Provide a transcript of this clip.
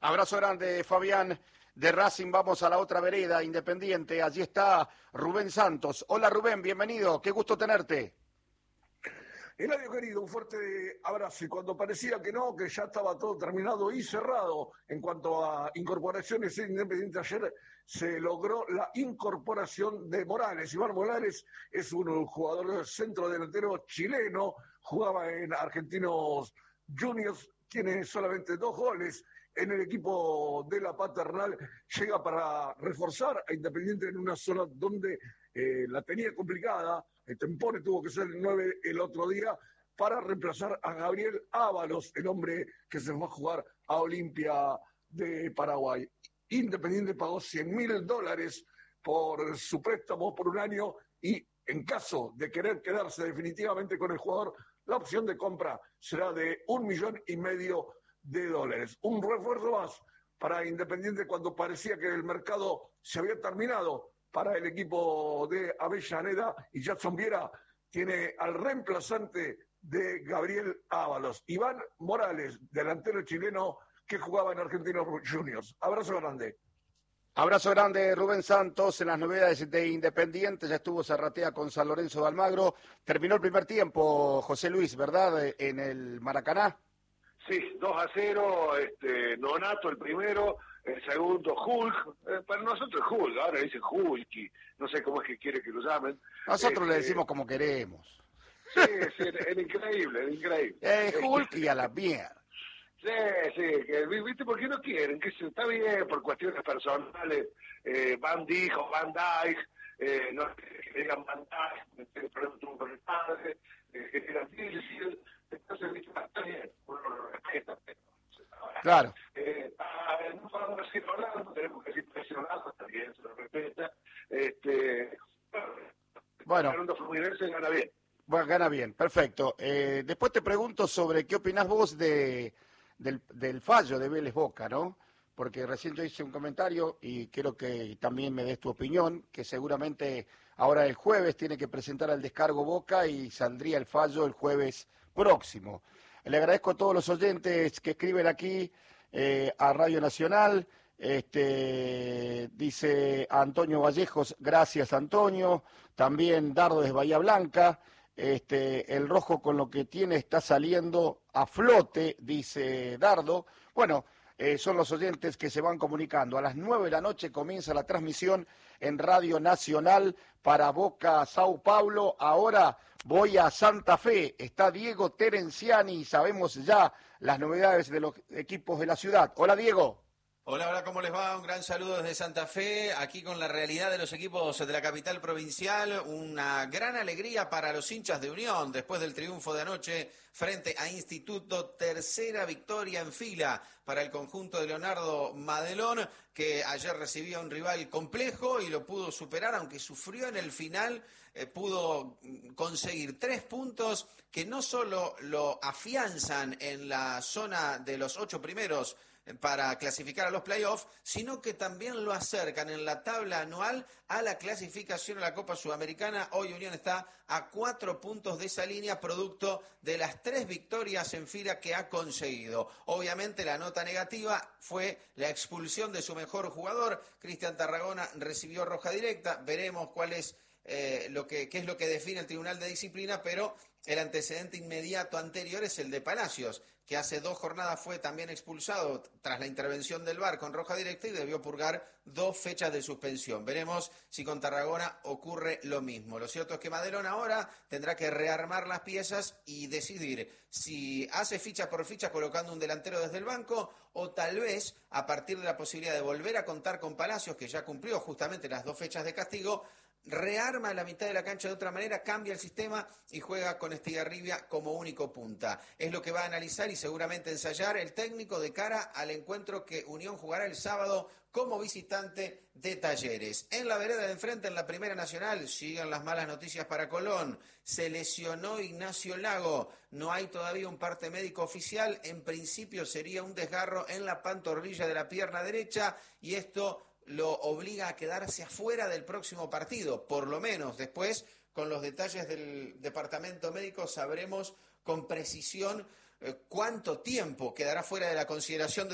Abrazo grande, Fabián. De Racing vamos a la otra vereda, Independiente. Allí está Rubén Santos. Hola Rubén, bienvenido. Qué gusto tenerte. Eladio querido, un fuerte abrazo. Y cuando parecía que no, que ya estaba todo terminado y cerrado en cuanto a incorporaciones en Independiente, ayer se logró la incorporación de Morales. Iván Morales es un jugador centrodelantero chileno, jugaba en Argentinos Juniors, tiene solamente 2 goles en el equipo de la Paternal, llega para reforzar a Independiente en una zona donde la tenía complicada. El Tempone tuvo que ser el 9 el otro día para reemplazar a Gabriel Ábalos, el hombre que se fue a jugar a Olimpia de Paraguay. Independiente pagó $100.000 por su préstamo por un año y en caso de querer quedarse definitivamente con el jugador, la opción de compra será de $1,500,000. Un refuerzo más para Independiente cuando parecía que el mercado se había terminado para el equipo de Avellaneda, y Jackson Viera tiene al reemplazante de Gabriel Ábalos, Iván Morales, delantero chileno que jugaba en Argentinos Juniors. Abrazo grande. Abrazo grande, Rubén Santos, en las novedades de Independiente. Ya estuvo Zarratea con San Lorenzo de Almagro. Terminó el primer tiempo, José Luis, ¿verdad? En el Maracaná. Sí, 2-0, Nonato el primero, el segundo Hulk, para nosotros es Hulk, ahora dice Hulky, no sé cómo es que quiere que lo llamen. Nosotros le decimos como queremos. Sí, era increíble, Hulk y a la mierda. Sí, que, ¿viste por qué no quieren? Que está bien, por cuestiones personales, Van dijo, Van Dijk, no que digan Van Dijk, el problema tuvo con el padre, que era difícil, entonces, ¿viste? Está bien, uno lo respeta, pero ahora, claro. No podemos decir Orlando, tenemos que decir presionado, está bien, se lo respeta, bueno. Fernando Fluminense gana bien. Bueno, gana bien, perfecto. Después te pregunto sobre qué opinás vos del fallo de Vélez Boca, ¿no? Porque recién yo hice un comentario y quiero que también me des tu opinión, que seguramente ahora el jueves tiene que presentar el descargo Boca y saldría el fallo el jueves próximo. Le agradezco a todos los oyentes que escriben aquí a Radio Nacional. Dice Antonio Vallejos, gracias Antonio. También Dardo de Bahía Blanca. El rojo con lo que tiene está saliendo a flote, dice Dardo. Bueno, son los oyentes que se van comunicando. A las 9 de la noche comienza la transmisión en Radio Nacional para Boca Sao Paulo. Ahora voy a Santa Fe. Está Diego Terenciani y sabemos ya las novedades de los equipos de la ciudad. Hola Diego. Hola, ¿cómo les va? Un gran saludo desde Santa Fe, aquí con la realidad de los equipos de la capital provincial. Una gran alegría para los hinchas de Unión después del triunfo de anoche frente a Instituto. Tercera victoria en fila para el conjunto de Leonardo Madelón, que ayer recibía un rival complejo y lo pudo superar, aunque sufrió en el final. Pudo conseguir 3 puntos que no solo lo afianzan en la zona de los 8 primeros para clasificar a los playoffs, sino que también lo acercan en la tabla anual a la clasificación a la Copa Sudamericana. Hoy Unión está a 4 puntos de esa línea, producto de las 3 victorias en fila que ha conseguido. Obviamente la nota negativa fue la expulsión de su mejor jugador. Cristian Tarragona recibió roja directa. Veremos cuál es qué es lo que define el Tribunal de Disciplina, pero el antecedente inmediato anterior es el de Palacios, que hace 2 jornadas fue también expulsado tras la intervención del VAR con roja directa y debió purgar 2 fechas de suspensión. Veremos si con Tarragona ocurre lo mismo. Lo cierto es que Madelón ahora tendrá que rearmar las piezas y decidir si hace ficha por ficha colocando un delantero desde el banco o tal vez a partir de la posibilidad de volver a contar con Palacios, que ya cumplió justamente las 2 fechas de castigo, rearma la mitad de la cancha de otra manera, cambia el sistema y juega con Estigarribia como único punta. Es lo que va a analizar y seguramente ensayar el técnico de cara al encuentro que Unión jugará el sábado como visitante de Talleres. En la vereda de enfrente, en la Primera Nacional, siguen las malas noticias para Colón. Se lesionó Ignacio Lago. No hay todavía un parte médico oficial. En principio sería un desgarro en la pantorrilla de la pierna derecha y esto lo obliga a quedarse afuera del próximo partido, por lo menos. Después, con los detalles del departamento médico, sabremos con precisión cuánto tiempo quedará fuera de la consideración